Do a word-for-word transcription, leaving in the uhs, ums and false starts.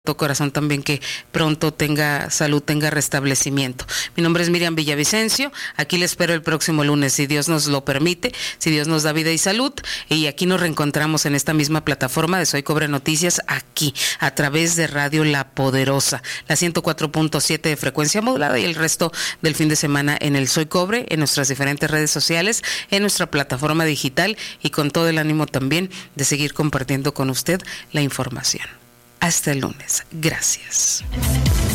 tu corazón también que pronto tenga salud, tenga restablecimiento. Mi nombre es Miriam Villavicencio, aquí le espero el próximo lunes, si Dios nos lo permite, si Dios nos da vida y salud, y aquí nos reencontramos en esta misma plataforma de Soy Cobre Noticias, aquí, a través de Radio La Poderosa, la ciento cuatro punto siete de frecuencia modulada y el resto del fin de semana en el Soy Cobre, en nuestras diferentes redes sociales, en nuestra plataforma digital y con todo el ánimo también de seguir compartiendo con usted la información. Hasta el lunes. Gracias.